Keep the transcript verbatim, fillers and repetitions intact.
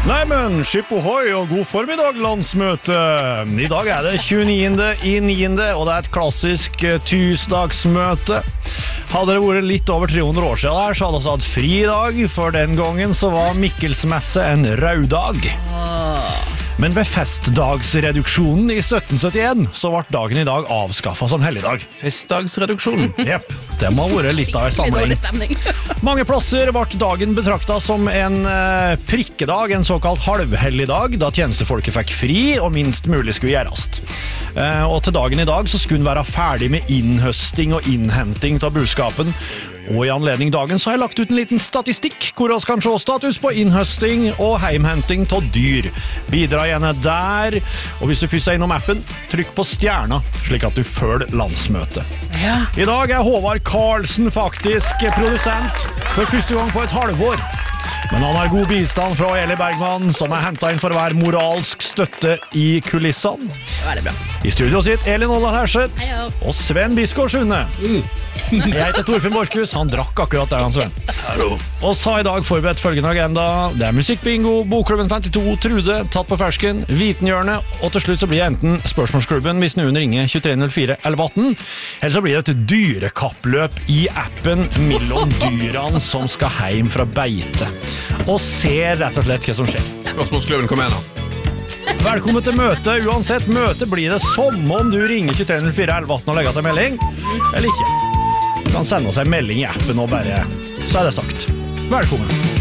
Nei, men skip ohoi og god formiddag, landsmøte. I dag er det tjueniende i niende, og det er et klassisk tusendagsmøte. Hadde det vært litt over tre hundre år siden der, så hadde vi hatt fri i dag, for den gangen så var Mikkelsmesse en røddag. Men ved festdagsreduksjonen i sytten syttien så ble dagen i dag avskaffet som helligdag. Festdagsreduksjonen? Jepp, det må ha vært litt av en samling. Mange plasser ble dagen betraktet som en eh, prikkedag, en såkalt halvhelligdag, da tjenestefolket fikk fri og minst mulig skulle gjøres. Eh, og til dagen i dag så skulle den være ferdig med innhøsting og innhenting av buskapen. Og i anledning dagen så har jeg lagt ut en liten statistikk hvor vi kan se status på innhøsting og heimhenting av dyr. Bidra gjerne der, og hvis du først er innom appen, trykk på stjerna, slik at du følger landsmøtet. Ja. I dag er Håvard Karlsen faktisk produsent for første gang på et halvår. Men han har god bistand fra Eli Bergman, som er hentet inn for å være moralsk støtte i kulissene. Veldig bra. I studio sitt Elin Oldal Herseth Heio. og Sven Biskår Sunde. Mm. Jeg heter Torfinn Borchhus, han drakk akkurat der, han Sven. Og så har i dag forberedt følgende agenda. Det er musikkbingo, Bokklubben femtito, Trude, Tatt på fersken, Vitenhjørne, og til slutt så blir det enten Spørsmålsklubben hvis noen ringer tjuetre null fire elleve atten, eller så blir det et dyrekappløp i appen mellom dyrene som skal hjem fra beite. Og ser rett og slett hva som skjer. Spørsmålsklubben, kom igjen da. Velkommen til møte. Uansett møte blir det som om du ringer tjuetre null fire elleve atten og legger til melding, eller ikke. Du kan sende oss en melding i appen og bare, så er det sagt. Velkommen.